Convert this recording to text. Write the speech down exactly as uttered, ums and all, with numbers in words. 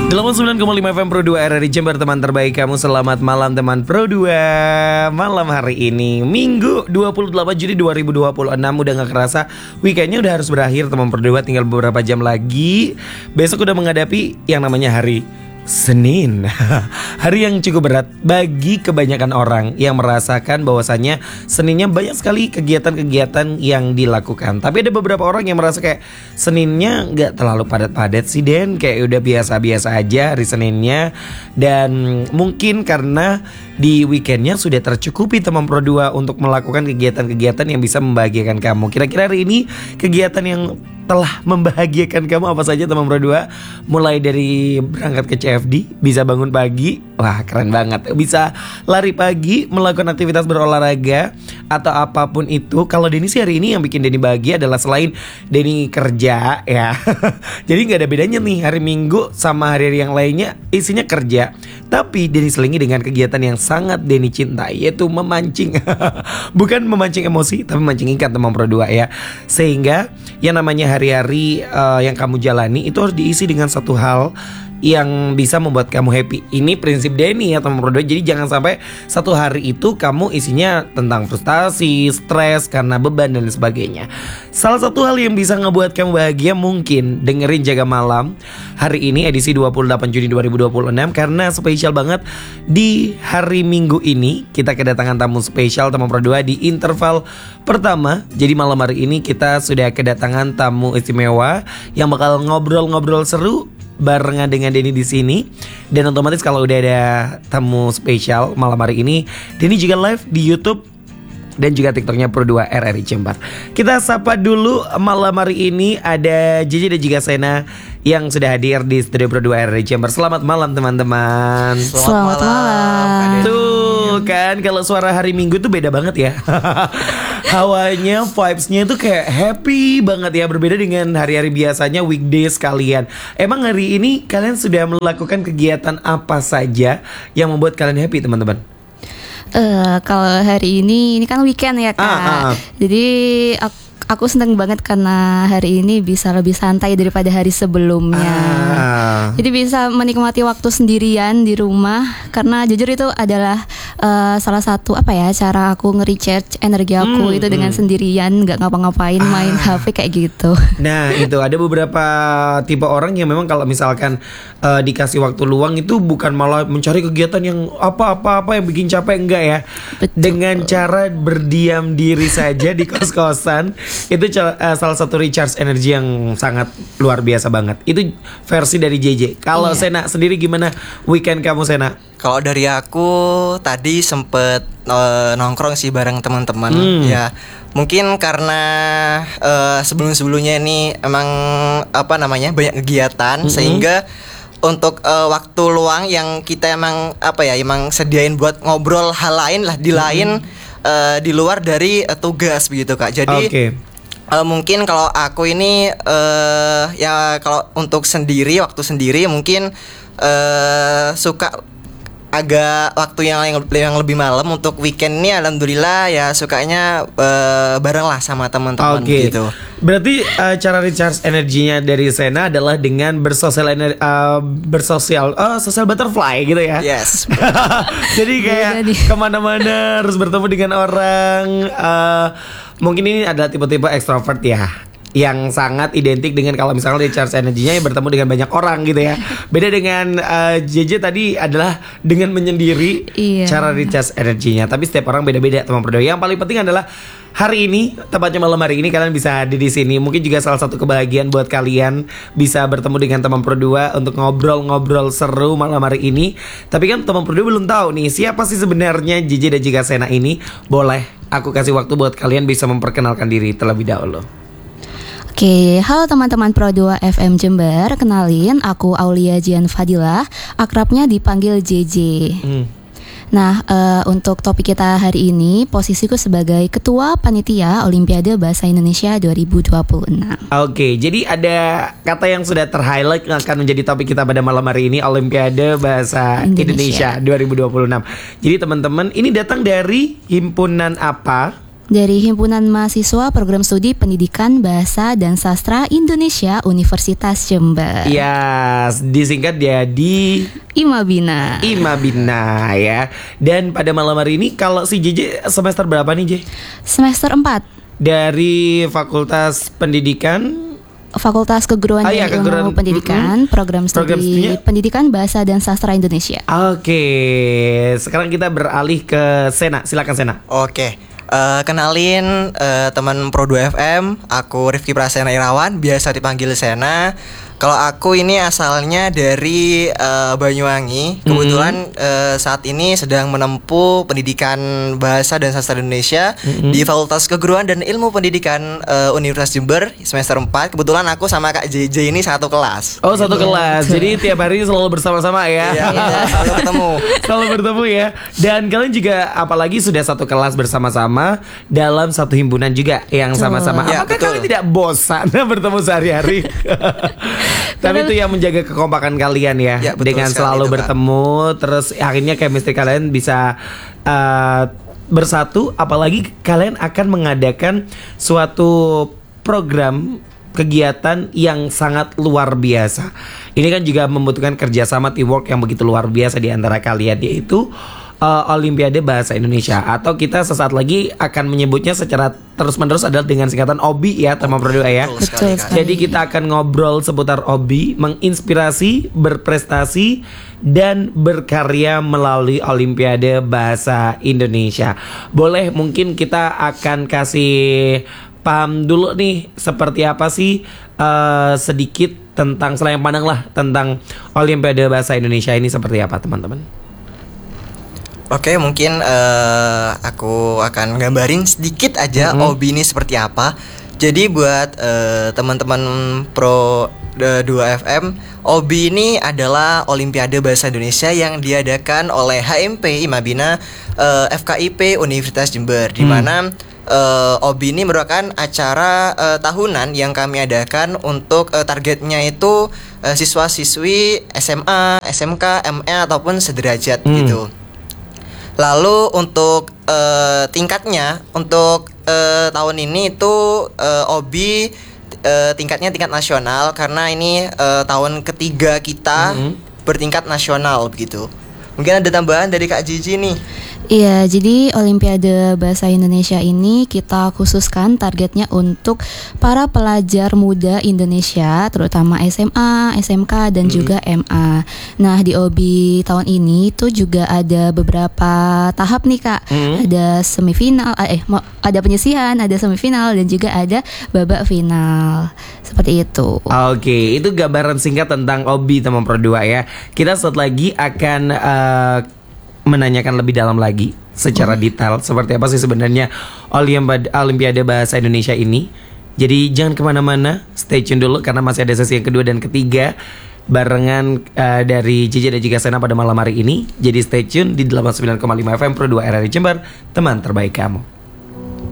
delapan puluh sembilan koma lima F M Pro dua R R I Jember, teman terbaik kamu. Selamat malam teman Pro dua. Malam hari ini Minggu dua puluh delapan Juli dua ribu dua puluh enam. Udah gak kerasa weekendnya udah harus berakhir teman Pro dua. Tinggal beberapa jam lagi. Besok udah menghadapi yang namanya hari Senin. Hari yang cukup berat bagi kebanyakan orang yang merasakan bahwasannya Seninnya banyak sekali kegiatan-kegiatan yang dilakukan. Tapi ada beberapa orang yang merasa kayak Seninnya gak terlalu padat-padat sih Den, kayak udah biasa-biasa aja hari Seninnya. Dan mungkin karena di weekendnya sudah tercukupi teman Pro dua untuk melakukan kegiatan-kegiatan yang bisa membahagiakan kamu. Kira-kira hari ini kegiatan yang telah membahagiakan kamu apa saja teman Pro dua? Mulai dari berangkat ke C F D, bisa bangun pagi, wah keren banget. Bisa lari pagi, melakukan aktivitas berolahraga atau apapun itu. Kalau Denny sih hari ini yang bikin Denny bahagia adalah selain Denny kerja ya. Jadi gak ada bedanya nih hari Minggu sama hari-hari yang lainnya isinya kerja. Tapi Denny selingi dengan kegiatan yang sangat Denny cintai, yaitu memancing. Bukan memancing emosi, tapi memancing ikan teman Pro dua ya. Sehingga yang namanya hari-hari uh, yang kamu jalani itu harus diisi dengan satu hal yang bisa membuat kamu happy. Ini prinsip Denny ya teman Pro dua. Jadi jangan sampai satu hari itu kamu isinya tentang frustasi, stres karena beban dan sebagainya. Salah satu hal yang bisa ngebuat kamu bahagia mungkin dengerin Jaga Malam hari ini edisi dua puluh delapan Juni dua ribu dua puluh enam. Karena spesial banget di hari Minggu ini kita kedatangan tamu spesial teman Pro dua di interval pertama. Jadi malam hari ini kita sudah kedatangan tamu istimewa yang bakal ngobrol-ngobrol seru barengan dengan Denny di sini. Dan otomatis kalau udah ada tamu spesial malam hari ini, Denny juga live di YouTube dan juga TikToknya Pro dua R R I Jember. Kita sapa dulu malam hari ini ada J J dan juga Sena yang sudah hadir di studio Pro dua R R I Jember. Selamat malam teman-teman. Selamat, Selamat malam, malam. Tuh kan kalau suara hari Minggu tuh beda banget ya. Hawanya, vibes-nya itu kayak happy banget ya. Berbeda dengan hari-hari biasanya weekdays kalian. Emang hari ini kalian sudah melakukan kegiatan apa saja yang membuat kalian happy teman-teman? Uh, kalau hari ini, ini kan weekend ya Kak. ah, ah, ah. Jadi aku, aku seneng banget karena hari ini bisa lebih santai daripada hari sebelumnya. ah. Jadi bisa menikmati waktu sendirian di rumah. Karena jujur itu adalah uh, salah satu apa ya cara aku nge-recharge energi aku. hmm, Itu dengan hmm. sendirian, gak ngapa-ngapain, ah. main H P kayak gitu. Nah itu ada beberapa tipe orang yang memang kalau misalkan uh, dikasih waktu luang itu bukan malah mencari kegiatan yang apa-apa-apa yang bikin capek, enggak ya. Betul. Dengan cara berdiam diri saja di kos-kosan itu uh, salah satu recharge energi yang sangat luar biasa banget. Itu versi dari J J. Kalau iya. Sena sendiri gimana weekend kamu Sena? Kalau dari aku tadi sempet uh, nongkrong sih bareng teman-teman. hmm. Ya mungkin karena uh, sebelum-sebelumnya ini emang apa namanya banyak kegiatan, mm-hmm. sehingga untuk uh, waktu luang yang kita emang apa ya emang sediain buat ngobrol hal lain lah di mm-hmm. lain uh, di luar dari uh, tugas begitu Kak. Jadi okay. Uh, mungkin kalau aku ini uh, ya kalau untuk sendiri waktu sendiri mungkin uh, suka agak waktu yang yang lebih malam. Untuk weekend ini alhamdulillah ya sukanya uh, bareng lah sama teman-teman okay. gitu. Berarti uh, cara recharge energinya dari Sena adalah dengan bersosial ener- uh, bersosial uh, social butterfly gitu ya. Yes. Jadi kayak kemana-mana harus bertemu dengan orang. Uh, mungkin ini adalah tipe-tipe extrovert ya, yang sangat identik dengan kalau misalnya recharge energinya ya bertemu dengan banyak orang gitu ya. Beda dengan uh, J J tadi adalah dengan menyendiri iya. cara recharge energinya. Tapi setiap orang beda-beda teman Pro dua. Yang paling penting adalah hari ini, tepatnya malam hari ini kalian bisa hadir di sini. Mungkin juga salah satu kebahagiaan buat kalian bisa bertemu dengan teman Pro dua untuk ngobrol-ngobrol seru malam hari ini. Tapi kan teman Pro dua belum tahu nih siapa sih sebenarnya J J dan juga Sena ini. Boleh aku kasih waktu buat kalian bisa memperkenalkan diri terlebih dahulu. Oke, halo teman-teman Pro dua F M Jember. Kenalin, aku Aulia Jian Fadilah, akrabnya dipanggil J J. Hmm. Nah, uh, untuk topik kita hari ini, posisiku sebagai Ketua Panitia Olimpiade Bahasa Indonesia dua ribu dua puluh enam. Oke, jadi ada kata yang sudah ter-highlight akan menjadi topik kita pada malam hari ini, Olimpiade Bahasa Indonesia, Indonesia dua ribu dua puluh enam. Jadi teman-teman, ini datang dari himpunan apa? Dari Himpunan Mahasiswa Program Studi Pendidikan Bahasa dan Sastra Indonesia Universitas Jember. Ya, disingkat jadi Imabina. Imabina ya. Dan pada malam hari ini kalau si J J semester berapa nih J? Semester empat. Dari Fakultas Pendidikan Fakultas Keguruan Ah, iya, dan keguruan- Ilmu Pendidikan, mm-mm. Program Program Studi studinya? Pendidikan Bahasa dan Sastra Indonesia. Oke, sekarang kita beralih ke Sena. Silakan Sena. Oke, eh, kenalin eh, teman Pro dua F M, aku Rifki Prasena Irawan, biasa dipanggil Sena. Kalau aku ini asalnya dari eh, Banyuwangi. Kebetulan eh, saat ini sedang menempuh pendidikan Bahasa dan Sastra Indonesia di Fakultas Keguruan dan Ilmu Pendidikan eh, Universitas Jember semester empat. Kebetulan aku sama Kak J J ini satu kelas. Oh, satu kelas. Jadi tiap hari selalu bersama-sama ya. Iya, betul, selalu ketemu. Selalu bertemu ya. Dan kalian juga apalagi sudah satu kelas bersama-sama dalam satu himpunan juga yang Betul. sama-sama. Ya, Apakah betul. kalian tidak bosan bertemu sehari-hari? Tapi itu yang menjaga kekompakan kalian ya, Ya, betul dengan sekali selalu itu, Kak. bertemu, terus akhirnya chemistry kalian bisa uh, bersatu. Apalagi kalian akan mengadakan suatu program kegiatan yang sangat luar biasa. Ini kan juga membutuhkan kerjasama teamwork yang begitu luar biasa di antara kalian, yaitu uh, Olimpiade Bahasa Indonesia, atau kita sesaat lagi akan menyebutnya secara terus-menerus adalah dengan singkatan O B I ya, teman Pro dua ya. Betul sekali, Betul Kak. sekali. Jadi kita akan ngobrol seputar O B I, menginspirasi, berprestasi, dan berkarya melalui Olimpiade Bahasa Indonesia. Boleh mungkin kita akan kasih paham dulu nih seperti apa sih eh, sedikit tentang selayang pandang lah tentang Olimpiade Bahasa Indonesia ini seperti apa teman-teman. Oke, mungkin eh, aku akan gambarin sedikit aja Mhm. O B I ini seperti apa. Jadi buat eh, teman-teman Pro dua F M, O B I ini adalah Olimpiade Bahasa Indonesia yang diadakan oleh H M P Imabina eh, F K I P Universitas Jember, di Hmm. mana eh, O B I ini merupakan acara eh, tahunan yang kami adakan untuk eh, targetnya itu eh, siswa-siswi S M A, S M K, M E ataupun sederajat Hmm. gitu. Lalu untuk eh, tingkatnya untuk eh, tahun ini itu eh, O B I eh, tingkatnya tingkat nasional, karena ini eh, tahun ketiga kita Mhm. bertingkat nasional begitu. Mungkin ada tambahan dari Kak Jiji nih. Iya, jadi Olimpiade Bahasa Indonesia ini kita khususkan targetnya untuk para pelajar muda Indonesia, terutama S M A, S M K, dan juga M A. Nah, di O B I tahun ini tuh juga ada beberapa tahap nih Kak. Hmm. Ada semifinal, eh mo- ada penyisihan, ada semifinal, dan juga ada babak final. Seperti itu. Oke, itu gambaran singkat tentang O B I teman Pro dua ya. Kita saat lagi akan eh, menanyakan lebih dalam lagi secara detail seperti apa sih sebenarnya Olimpiade, Olimpiade Bahasa Indonesia ini. Jadi jangan kemana-mana, stay tune dulu karena masih ada sesi yang kedua dan ketiga barengan eh, dari J J dan juga Sena pada malam hari ini. Jadi stay tune di delapan puluh sembilan koma lima F M Pro dua R R I Jember, teman terbaik kamu.